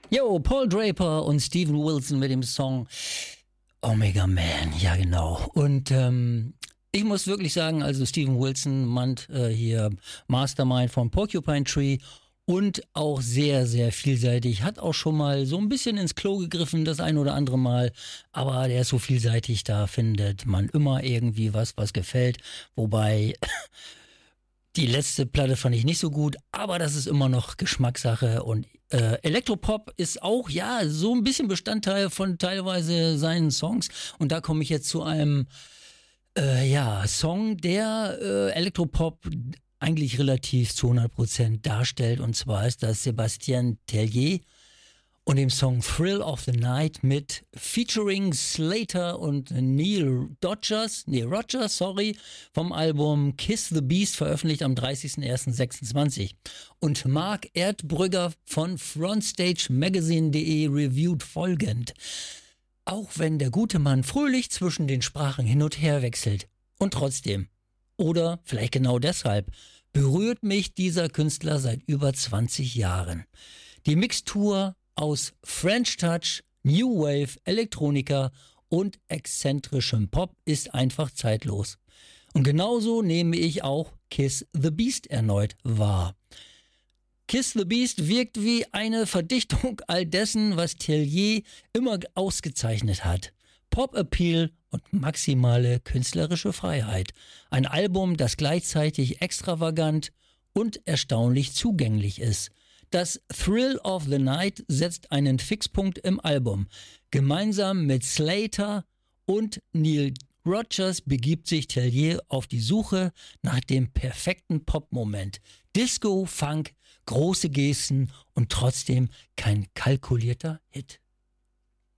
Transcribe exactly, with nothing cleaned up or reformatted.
Jo, Paul Draper und Steven Wilson mit dem Song Omega Man, ja genau. Und ähm, ich muss wirklich sagen, also Steven Wilson, Mann, äh, hier Mastermind von Porcupine Tree und auch sehr, sehr vielseitig. Hat auch schon mal so ein bisschen ins Klo gegriffen, das ein oder andere Mal. Aber der ist so vielseitig, da findet man immer irgendwie was, was gefällt. Wobei... Die letzte Platte fand ich nicht so gut, aber das ist immer noch Geschmackssache und äh, Elektropop ist auch, ja, so ein bisschen Bestandteil von teilweise seinen Songs und da komme ich jetzt zu einem, äh, ja, Song, der äh, Elektropop eigentlich relativ zu hundert Prozent darstellt und zwar ist das Sébastien Tellier und dem Song Thrill of the Night mit featuring Slater und Neil Rogers, nee Rogers, sorry, vom Album Kiss the Beast, veröffentlicht am dreißigster erster sechsundzwanzig. Und Marc Erdbrügger von frontstage magazine punkt de reviewt folgend. Auch wenn der gute Mann fröhlich zwischen den Sprachen hin und her wechselt. Und trotzdem, oder vielleicht genau deshalb, berührt mich dieser Künstler seit über zwanzig Jahren. Die Mixtur aus French Touch, New Wave, Elektronika und exzentrischem Pop ist einfach zeitlos. Und genauso nehme ich auch Kiss the Beast erneut wahr. Kiss the Beast wirkt wie eine Verdichtung all dessen, was Tellier immer ausgezeichnet hat. Pop-Appeal und maximale künstlerische Freiheit. Ein Album, das gleichzeitig extravagant und erstaunlich zugänglich ist. Das Thrill of the Night setzt einen Fixpunkt im Album. Gemeinsam mit Slater und Neil Rogers begibt sich Tellier auf die Suche nach dem perfekten Pop-Moment. Disco, Funk, große Gesten und trotzdem kein kalkulierter Hit.